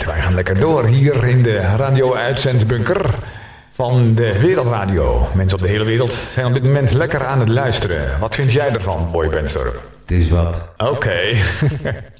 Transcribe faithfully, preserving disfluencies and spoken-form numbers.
Alright, wij gaan lekker door hier in de radio-uitzendbunker van de Wereldradio. Mensen op de hele wereld zijn op dit moment lekker aan het luisteren. Wat vind jij ervan, Boy Bendstorp? Het is wat. Oké. Okay.